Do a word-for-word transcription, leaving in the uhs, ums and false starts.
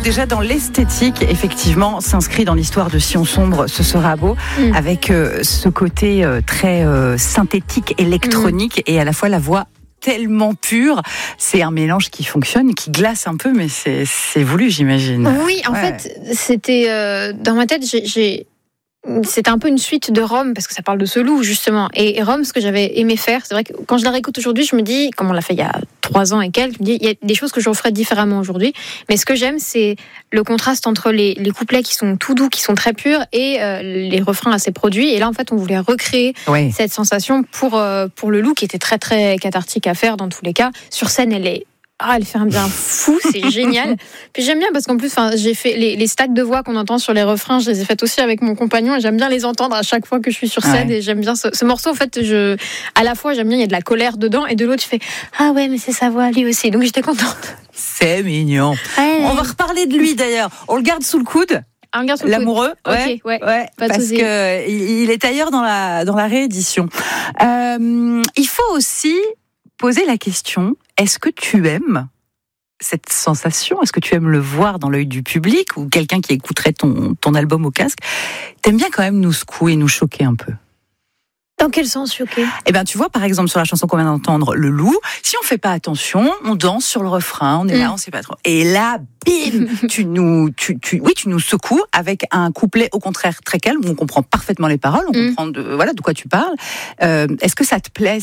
déjà dans l'esthétique, effectivement, s'inscrit dans l'histoire de Si on sombre, ce sera beau, mmh. avec euh, ce côté euh, très euh, synthétique, électronique, mmh. et à la fois la voix tellement pure. C'est un mélange qui fonctionne, qui glace un peu, mais c'est, c'est voulu, j'imagine. Oui, en ouais. fait, c'était euh, dans ma tête, j'ai, j'ai c'était un peu une suite de Rome, parce que ça parle de ce loup, justement. Et, et Rome, ce que j'avais aimé faire, c'est vrai que quand je la réécoute aujourd'hui, je me dis, comme on l'a fait il y a trois ans et quelques, je me dis, il y a des choses que je referais différemment aujourd'hui. Mais ce que j'aime, c'est le contraste entre les, les couplets qui sont tout doux, qui sont très purs, et euh, les refrains assez produits. Et là, en fait, on voulait recréer oui. cette sensation pour, euh, pour le loup, qui était très, très cathartique à faire dans tous les cas. Sur scène, elle est Ah, elle fait un bien fou, c'est génial. Puis j'aime bien parce qu'en plus, enfin, j'ai fait les, les stacks de voix qu'on entend sur les refrains, je les ai faites aussi avec mon compagnon et j'aime bien les entendre à chaque fois que je suis sur scène. Ouais. Et j'aime bien ce, ce morceau. En fait, je, à la fois, j'aime bien, il y a de la colère dedans, et de l'autre, je fais ah ouais, mais c'est sa voix lui aussi. Donc j'étais contente. C'est mignon. Ouais. On va reparler de lui d'ailleurs. On le garde sous le coude. Un garde sous L'amoureux, le coude. ouais, ok, ouais, ouais, pas de parce souci. que il est ailleurs dans la dans la réédition. Euh, il faut aussi poser la question, est-ce que tu aimes cette sensation? Est-ce que tu aimes le voir dans l'œil du public, ou quelqu'un qui écouterait ton, ton album au casque? T'aimes bien quand même nous secouer, nous choquer un peu? Dans quel sens choquer? Eh bien, tu vois, par exemple, sur la chanson qu'on vient d'entendre, Le Loup, si on fait pas attention, on danse sur le refrain, on est mmh. là, on sait pas trop. Et là, bim, tu nous, tu, tu, oui, tu nous secoues avec un couplet au contraire très calme, où on comprend parfaitement les paroles, on mmh. comprend de, voilà, de quoi tu parles. Euh, est-ce que ça te plaît,